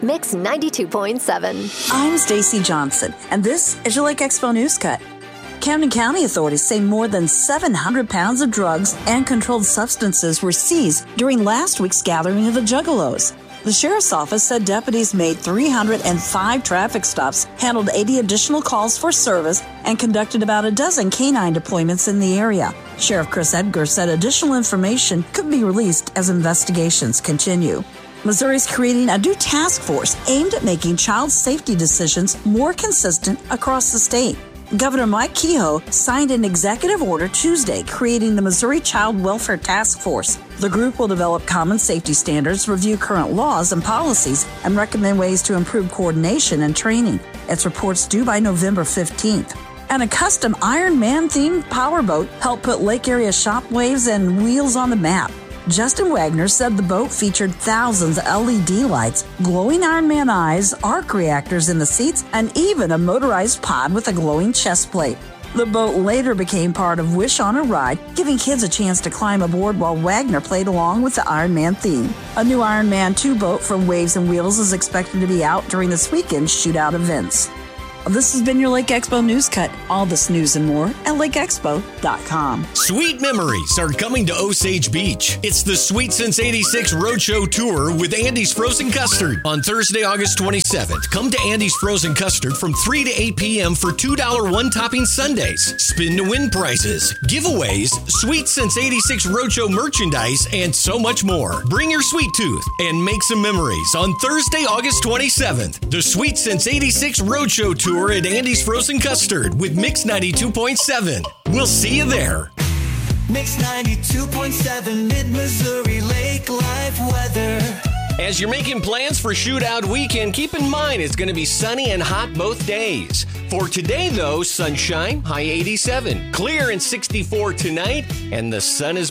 Mix 92.7. I'm Stacy Johnson, and this is your Lake Expo News Cut. Camden County authorities say more than 700 pounds of drugs and controlled substances were seized during last week's gathering of the Juggalos. The sheriff's office said deputies made 305 traffic stops, handled 80 additional calls for service, and conducted about a dozen canine deployments in the area. Sheriff Chris Edgar said additional information could be released as investigations continue. Missouri is creating a new task force aimed at making child safety decisions more consistent across the state. Governor Mike Kehoe signed an executive order Tuesday creating the Missouri Child Welfare Task Force. The group will develop common safety standards, review current laws and policies, and recommend ways to improve coordination and training. Its report's due by November 15th. And a custom Iron Man-themed powerboat helped put lake area shopwaves and wheels on the map. Justin Wagner said the boat featured thousands of LED lights, glowing Iron Man eyes, arc reactors in the seats, and even a motorized pod with a glowing chest plate. The boat later became part of Wish on a Ride, giving kids a chance to climb aboard while Wagner played along with the Iron Man theme. A new Iron Man 2 boat from Waves and Wheels is expected to be out during this weekend's shootout events. This has been your Lake Expo News Cut. All this news and more at lakeexpo.com. Sweet memories are coming to Osage Beach. It's the Sweet Since 86 Roadshow Tour with Andy's Frozen Custard on Thursday, August 27th. Come to Andy's Frozen Custard from 3 to 8 p.m. for $2 one-topping sundaes, spin to win prizes, giveaways, Sweet Since 86 Roadshow merchandise, and so much more. Bring your sweet tooth and make some memories on Thursday, August 27th. The Sweet Since 86 Roadshow Tour at Andy's Frozen Custard with Mix 92.7. We'll see you there. Mix 92.7 Mid-Missouri Lake Life weather. As you're making plans for Shootout Weekend, keep in mind it's going to be sunny and hot both days. For today, though, sunshine, high 87. Clear and 64 tonight, and the sun is